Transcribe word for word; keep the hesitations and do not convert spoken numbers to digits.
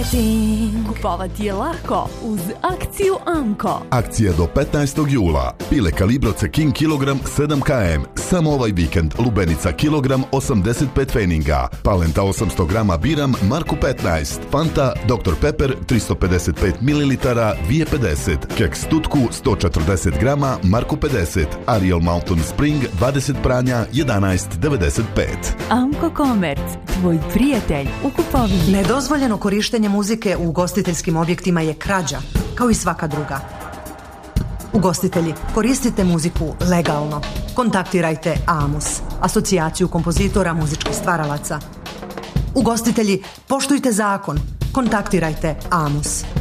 Marketing. Kupovati je lako uz akciju Amko. Akcija do petnaestog jula. Pile Kalibroce King kilogram sedam kilograma. Samo ovaj vikend lubenica kilogram osamdeset pet pfenninga. Palenta osamsto grama biram marku petnaest. Fanta doktor Pepper tristo pedeset pet mililitara dvije pedeset. Keks tutku sto četrdeset grama marku pedeset. Ariel Mountain Spring dvadeset pranja jedanaest devedeset pet. Amko Komerc, tvoj prijatelj u kupovini. Nedozvoljeno korištenje muzike u ugostiteljskim objektima je krađa, kao i svaka druga. Ugostitelji, koristite muziku legalno. Kontaktirajte AMUS, asocijaciju kompozitora muzičkih stvaralaca. Ugostitelji, poštujte zakon. Kontaktirajte AMUS.